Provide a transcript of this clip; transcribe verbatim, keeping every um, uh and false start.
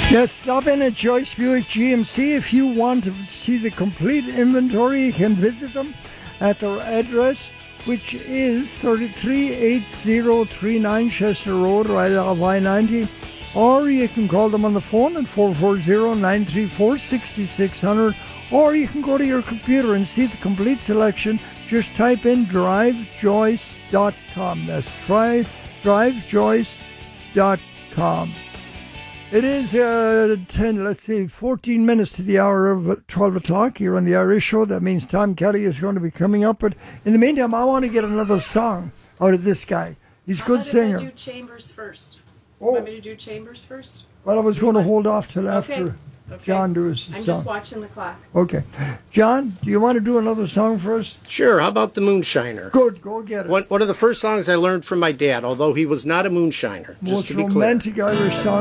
Yes, stop in at Joyce Buick G M C. If you want to see the complete inventory, you can visit them at their address, which is thirty-three eighty thirty-nine Chester Road, right off I ninety. Or you can call them on the phone at four four zero, nine three four, six six zero zero. Or you can go to your computer and see the complete selection. Just type in drive joyce dot com. That's try drive joyce dot com. It is uh, ten, let's see, fourteen minutes to the hour of twelve o'clock here on the Irish Show. That means Tom Kelly is going to be coming up. But in the meantime, I want to get another song out of this guy. He's a good singer. I do Chambers first. Oh. Want me to do Chambers first? Well, I was going to hold off till after Okay. Okay. John does his I'm song. just watching the clock. Okay. John, do you want to do another song for us? Sure. How about The Moonshiner? Good, go get it. One, one of the first songs I learned from my dad, although he was not a moonshiner, just Most to be clear. romantic Irish song